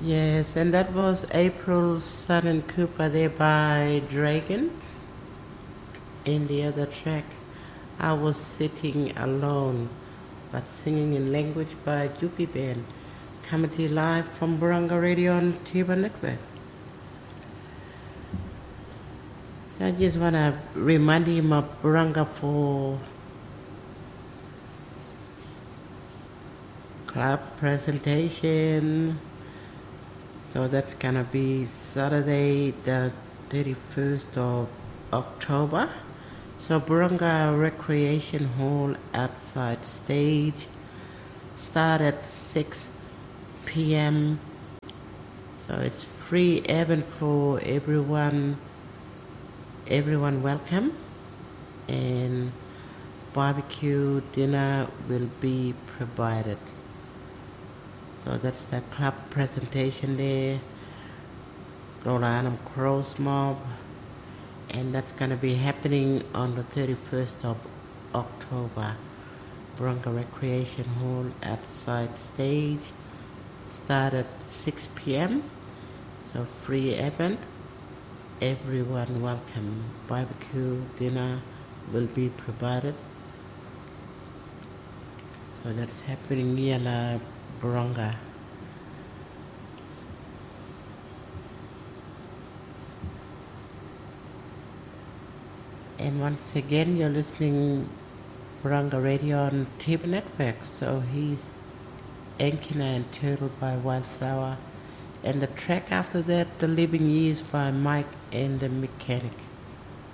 Yes, and that was April, Sun and Cooper there by Dragon. In the other track, I Was Sitting Alone, but singing in language by Jupi Band. Coming to you live from Buranga Radio on Tiba Network. So I just want to remind him of Buranga for club presentation. So that's gonna be Saturday the 31st of October. So Buranga Recreation Hall outside stage start at 6 p.m. So it's free event for everyone. Everyone welcome, and barbecue dinner will be provided. So that's the club presentation there. Rolanum Crows Mob, and that's gonna be happening on the 31st of October. Buranga Recreation Hall outside stage. Start at 6 p.m. So free event. Everyone welcome. Barbecue dinner will be provided. So that's happening near La Buranga. And once again, you're listening Buranga Radio on Tiba Network. So he's Enkina and Turtle by Wildflower. And the track after that, The Living Years by Mike and the Mechanic.